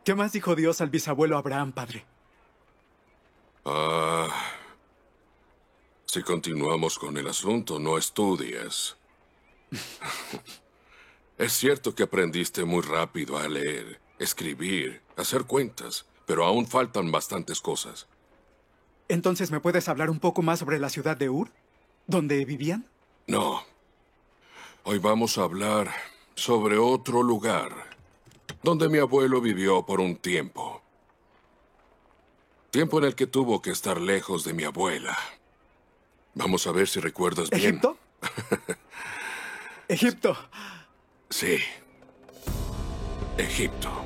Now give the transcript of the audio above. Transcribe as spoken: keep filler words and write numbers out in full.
¿Qué más dijo Dios al bisabuelo Abraham, padre? Ah... Si continuamos con el asunto, no estudias. Es cierto que aprendiste muy rápido a leer, escribir, hacer cuentas, pero aún faltan bastantes cosas. Entonces, ¿me puedes hablar un poco más sobre la ciudad de Ur? ¿Dónde vivían? No. Hoy vamos a hablar sobre otro lugar, donde mi abuelo vivió por un tiempo. Tiempo en el que tuvo que estar lejos de mi abuela. Vamos a ver si recuerdas bien. ¿Egipto? Egipto. Sí. Egipto.